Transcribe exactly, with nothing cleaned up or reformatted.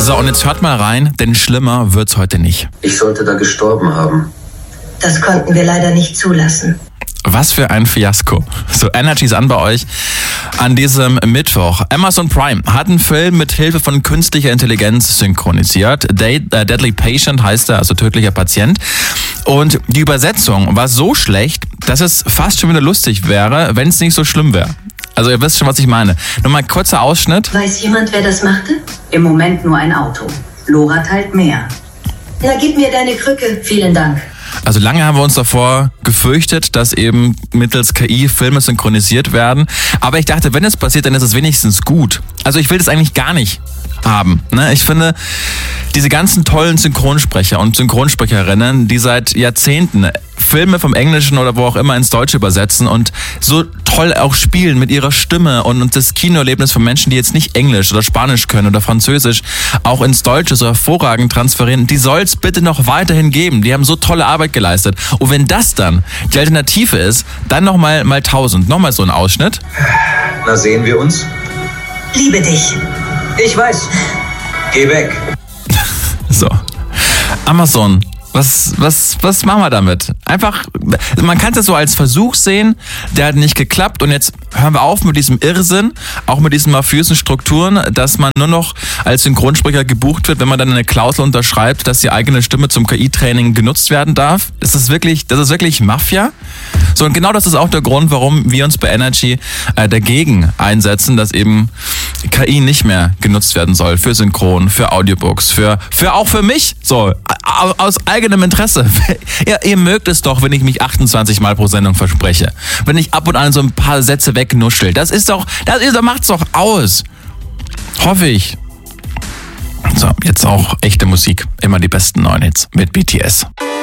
So, und jetzt hört mal rein, denn schlimmer wird's heute nicht. Ich sollte da gestorben haben. Das konnten wir leider nicht zulassen. Was für ein Fiasko. So, Energy ist an bei euch an diesem Mittwoch. Amazon Prime hat einen Film mit Hilfe von künstlicher Intelligenz synchronisiert. Deadly Patient heißt er, also tödlicher Patient. Und die Übersetzung war so schlecht, dass es fast schon wieder lustig wäre, wenn es nicht so schlimm wäre. Also ihr wisst schon, was ich meine. Nur mal ein kurzer Ausschnitt. Weiß jemand, wer das machte? Im Moment nur ein Auto. Lora teilt mehr. Na, gib mir deine Krücke. Vielen Dank. Also lange haben wir uns davor gefürchtet, dass eben mittels K I Filme synchronisiert werden. Aber ich dachte, wenn es passiert, dann ist es wenigstens gut. Also ich will das eigentlich gar nicht haben. Ne? Ich finde, diese ganzen tollen Synchronsprecher und Synchronsprecherinnen, die seit Jahrzehnten Filme vom Englischen oder wo auch immer ins Deutsche übersetzen und so toll auch spielen mit ihrer Stimme und, und das Kinoerlebnis von Menschen, die jetzt nicht Englisch oder Spanisch können oder Französisch, auch ins Deutsche so hervorragend transferieren, die soll es bitte noch weiterhin geben. Die haben so tolle Arbeit geleistet. Und wenn das dann die Alternative ist, dann nochmal mal tausend. Nochmal so ein Ausschnitt. Na, sehen wir uns? Liebe dich. Ich weiß. Geh weg. So. Amazon. Was, was, was machen wir damit? Einfach, man kann es so als Versuch sehen, der hat nicht geklappt und jetzt hören wir auf mit diesem Irrsinn, auch mit diesen mafiösen Strukturen, dass man nur noch als Synchronsprecher gebucht wird, wenn man dann eine Klausel unterschreibt, dass die eigene Stimme zum K I-Training genutzt werden darf. Ist das wirklich, das ist wirklich Mafia? So, und genau das ist auch der Grund, warum wir uns bei Energy äh, dagegen einsetzen, dass eben K I nicht mehr genutzt werden soll für Synchron, für Audiobooks, für, für auch für mich, so, aus eigenem Interesse. Ja, ihr mögt es doch, wenn ich mich achtundzwanzig Mal pro Sendung verspreche. Wenn ich ab und an so ein paar Sätze wegnuschel. Das ist doch, das ist, das macht's doch aus. Hoffe ich. So, jetzt auch echte Musik. Immer die besten neuen Hits mit B T S.